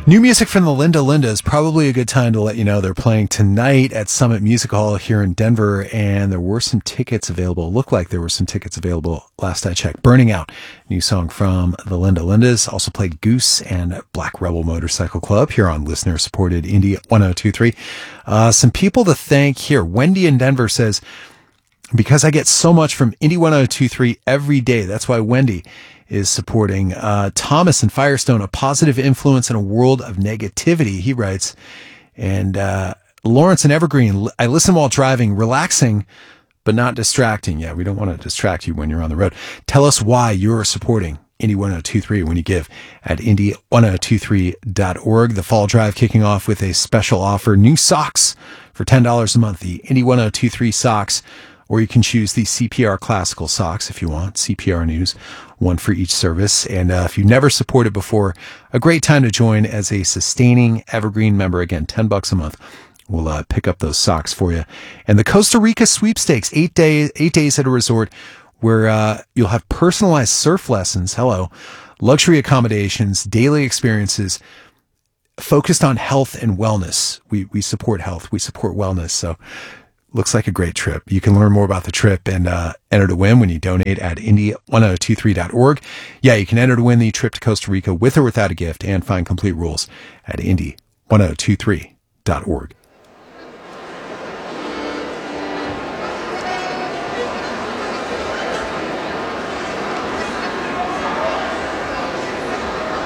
New music from the Linda Linda is probably a good time to let you know they're playing tonight at Summit Music Hall here in Denver, and there were some tickets available. Looked like there were some tickets available last I checked. Burning Out, new song from the Linda Lindas. Also played Goose and Black Rebel Motorcycle Club here on listener-supported Indie 1023. Some people to thank here. Wendy in Denver says, because I get so much from Indie 1023 every day. That's why Wendy is supporting. Thomas in Firestone, a positive influence in a world of negativity, he writes. And Lawrence in Evergreen, I listen while driving, relaxing, but not distracting. Yeah, we don't want to distract you when you're on the road. Tell us why you're supporting Indie 1023 when you give at indie1023.org. The fall drive kicking off with a special offer, new socks for $10 a month, the Indie 1023 socks. Or you can choose the CPR Classical socks if you want. CPR News, one for each service. And if you've never supported before, a great time to join as a sustaining Evergreen member. Again, $10 a month. We'll pick up those socks for you. And the Costa Rica sweepstakes, 8 days at a resort where you'll have personalized surf lessons. Hello. Luxury accommodations, daily experiences, focused on health and wellness. We support health. We support wellness. So looks like a great trip. You can learn more about the trip and enter to win when you donate at indie1023.org. Yeah, you can enter to win the trip to Costa Rica with or without a gift and find complete rules at indie1023.org.